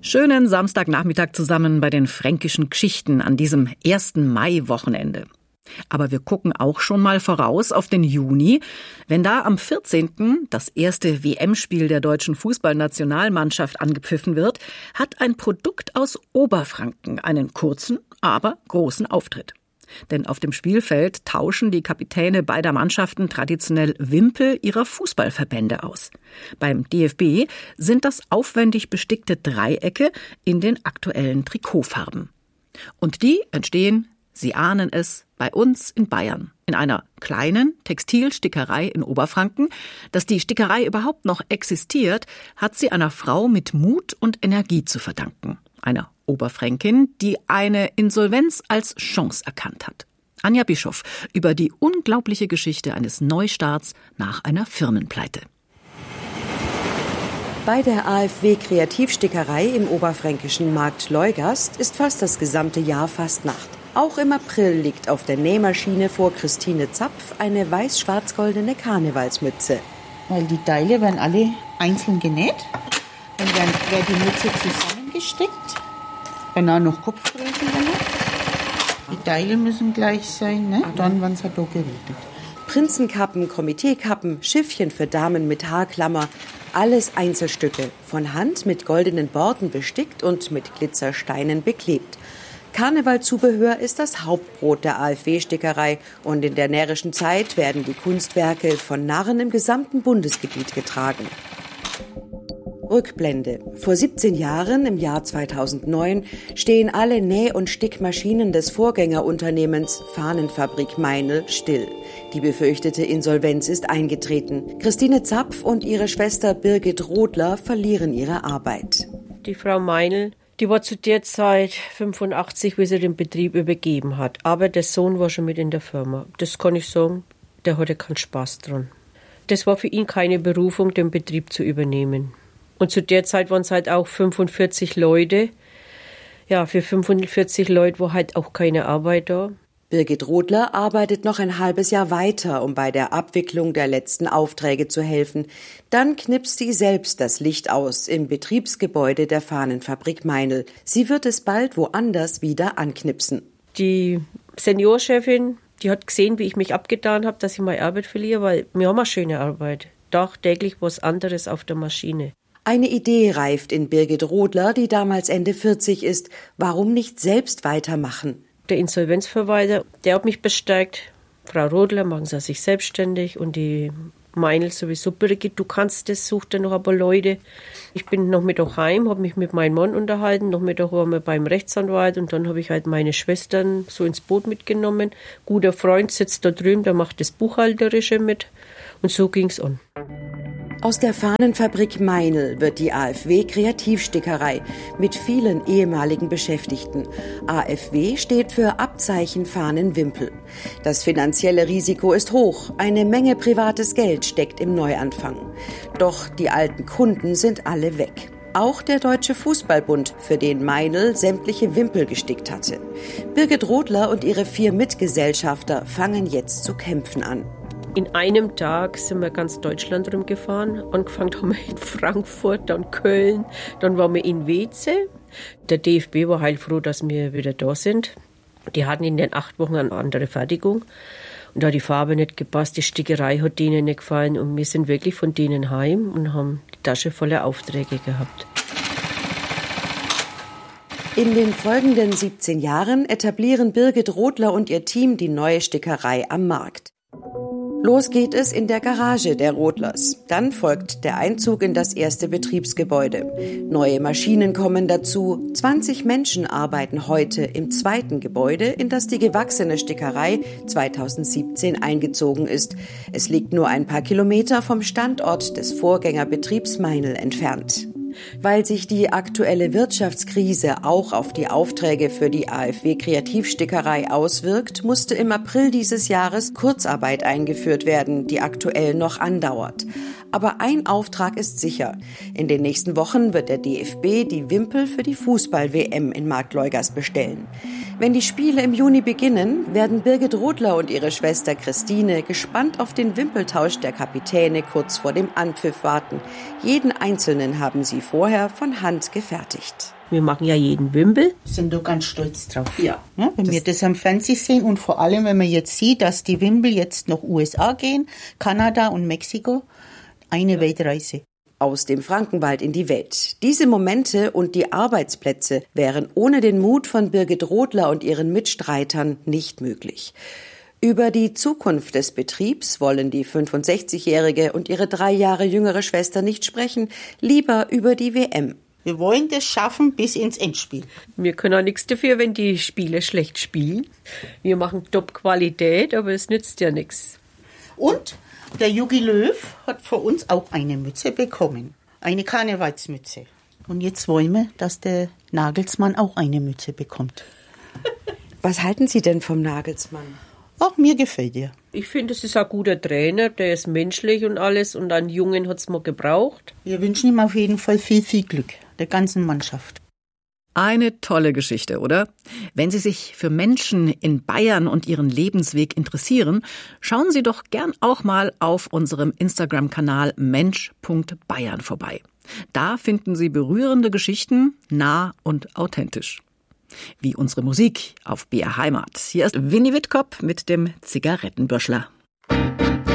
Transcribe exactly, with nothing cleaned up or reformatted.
Schönen Samstagnachmittag zusammen bei den Fränkischen Geschichten an diesem ersten Mai-Wochenende. Aber wir gucken auch schon mal voraus auf den Juni, wenn da am vierzehnten das erste W M-Spiel der deutschen Fußballnationalmannschaft angepfiffen wird, hat ein Produkt aus Oberfranken einen kurzen, aber großen Auftritt. Denn auf dem Spielfeld tauschen die Kapitäne beider Mannschaften traditionell Wimpel ihrer Fußballverbände aus. Beim D F B sind das aufwendig bestickte Dreiecke in den aktuellen Trikotfarben. Und die entstehen, Sie ahnen es, bei uns in Bayern, in einer kleinen Textilstickerei in Oberfranken. Dass die Stickerei überhaupt noch existiert, hat sie einer Frau mit Mut und Energie zu verdanken. Einer Oberfränkin, die eine Insolvenz als Chance erkannt hat. Anja Bischof über die unglaubliche Geschichte eines Neustarts nach einer Firmenpleite. Bei der A F W-Kreativstickerei im oberfränkischen Markt Leugast ist fast das gesamte Jahr Fastnacht. Auch im April liegt auf der Nähmaschine vor Christine Zapf eine weiß-schwarz-goldene Karnevalsmütze. Weil die Teile werden alle einzeln genäht. Dann werden, wird die Mütze zusammengestickt. Danach noch Kopfgröße damit. Die Teile müssen gleich sein, ne? Dann werden sie da gerieben. Prinzenkappen, Komiteekappen, Schiffchen für Damen mit Haarklammer. Alles Einzelstücke, von Hand mit goldenen Borten bestickt und mit Glitzersteinen beklebt. Karnevalzubehör ist das Hauptbrot der A F W-Stickerei und in der närrischen Zeit werden die Kunstwerke von Narren im gesamten Bundesgebiet getragen. Rückblende. Vor siebzehn Jahren, im Jahr zweitausendneun, stehen alle Näh- und Stickmaschinen des Vorgängerunternehmens Fahnenfabrik Meinl still. Die befürchtete Insolvenz ist eingetreten. Christine Zapf und ihre Schwester Birgit Rodler verlieren ihre Arbeit. Die Frau Meinl, die war zu der Zeit fünfundachtzig, wie sie den Betrieb übergeben hat. Aber der Sohn war schon mit in der Firma. Das kann ich sagen, der hatte keinen Spaß dran. Das war für ihn keine Berufung, den Betrieb zu übernehmen. Und zu der Zeit waren es halt auch fünfundvierzig Leute. Ja, für fünfundvierzig Leute war halt auch keine Arbeit da. Birgit Rodler arbeitet noch ein halbes Jahr weiter, um bei der Abwicklung der letzten Aufträge zu helfen. Dann knipst sie selbst das Licht aus im Betriebsgebäude der Fahnenfabrik Meinl. Sie wird es bald woanders wieder anknipsen. Die Seniorchefin, die hat gesehen, wie ich mich abgetan habe, dass ich meine Arbeit verliere, weil wir haben eine schöne Arbeit. Tagtäglich was anderes auf der Maschine. Eine Idee reift in Birgit Rodler, die damals Ende vierzig ist. Warum nicht selbst weitermachen? Der Insolvenzverwalter, der hat mich bestärkt. Frau Rodler, machen Sie sich selbstständig. Und die Meinl sowieso, Birgit, du kannst das, such dir noch ein paar Leute. Ich bin noch mit daheim, habe mich mit meinem Mann unterhalten, noch mit daheim beim Rechtsanwalt. Und dann habe ich halt meine Schwestern so ins Boot mitgenommen. Guter Freund sitzt da drüben, der macht das Buchhalterische mit. Und so ging's an. Aus der Fahnenfabrik Meinl wird die A F W-Kreativstickerei mit vielen ehemaligen Beschäftigten. A F W steht für Abzeichen Fahnen Wimpel. Das finanzielle Risiko ist hoch. Eine Menge privates Geld steckt im Neuanfang. Doch die alten Kunden sind alle weg. Auch der Deutsche Fußballbund, für den Meinl sämtliche Wimpel gestickt hatte. Birgit Rodler und ihre vier Mitgesellschafter fangen jetzt zu kämpfen an. In einem Tag sind wir ganz Deutschland rumgefahren. Angefangen haben wir in Frankfurt, dann Köln, dann waren wir in Weze. Der D F B war heilfroh, dass wir wieder da sind. Die hatten in den acht Wochen eine andere Fertigung. Und da hat die Farbe nicht gepasst, die Stickerei hat denen nicht gefallen. Und wir sind wirklich von denen heim und haben die Tasche voller Aufträge gehabt. In den folgenden siebzehn Jahren etablieren Birgit Rodler und ihr Team die neue Stickerei am Markt. Los geht es in der Garage der Rodlers. Dann folgt der Einzug in das erste Betriebsgebäude. Neue Maschinen kommen dazu. zwanzig Menschen arbeiten heute im zweiten Gebäude, in das die gewachsene Stickerei zweitausendsiebzehn eingezogen ist. Es liegt nur ein paar Kilometer vom Standort des Vorgängerbetriebs Meinl entfernt. Weil sich die aktuelle Wirtschaftskrise auch auf die Aufträge für die A F W-Kreativstickerei auswirkt, musste im April dieses Jahres Kurzarbeit eingeführt werden, die aktuell noch andauert. Aber ein Auftrag ist sicher. In den nächsten Wochen wird der D F B die Wimpel für die Fußball-W M in Marktleugast bestellen. Wenn die Spiele im Juni beginnen, werden Birgit Rodler und ihre Schwester Christine gespannt auf den Wimpeltausch der Kapitäne kurz vor dem Anpfiff warten. Jeden einzelnen haben sie vorher von Hand gefertigt. Wir machen ja jeden Wimpel. Sind doch ganz stolz drauf. Ja. Ja, wenn wir das am Fernsehen sehen und vor allem, wenn man jetzt sieht, dass die Wimpel jetzt nach U S A gehen, Kanada und Mexiko, eine ja. Weltreise. Aus dem Frankenwald in die Welt. Diese Momente und die Arbeitsplätze wären ohne den Mut von Birgit Rodler und ihren Mitstreitern nicht möglich. Über die Zukunft des Betriebs wollen die fünfundsechzigjährige und ihre drei Jahre jüngere Schwester nicht sprechen, lieber über die W M. Wir wollen das schaffen bis ins Endspiel. Wir können auch nichts dafür, wenn die Spieler schlecht spielen. Wir machen Top-Qualität, aber es nützt ja nichts. Und der Jogi Löw hat für uns auch eine Mütze bekommen. Eine Karnevalsmütze. Und jetzt wollen wir, dass der Nagelsmann auch eine Mütze bekommt. Was halten Sie denn vom Nagelsmann? Auch mir gefällt er. Ich finde, es ist ein guter Trainer, der ist menschlich und alles und einen Jungen hat es mal gebraucht. Wir wünschen ihm auf jeden Fall viel, viel Glück, der ganzen Mannschaft. Eine tolle Geschichte, oder? Wenn Sie sich für Menschen in Bayern und ihren Lebensweg interessieren, schauen Sie doch gern auch mal auf unserem Instagram-Kanal mensch punkt bayern vorbei. Da finden Sie berührende Geschichten, nah und authentisch. Wie unsere Musik auf B R Heimat. Hier ist Winnie Wittkop mit dem Zigarettenbüschler.